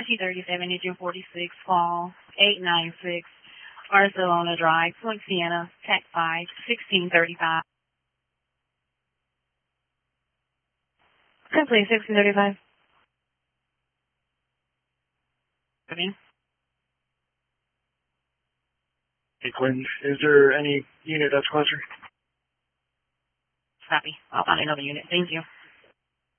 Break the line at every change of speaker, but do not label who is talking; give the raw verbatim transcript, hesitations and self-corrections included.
T thirty-seven, engine forty-six, call eight nine six, Barcelona Drive, Point Sienna, Tech five, sixteen thirty-five. Simply sixteen thirty-five. Okay.
Hey, Quinn, is there any unit that's closer?
Copy. I'll find another unit. Thank you.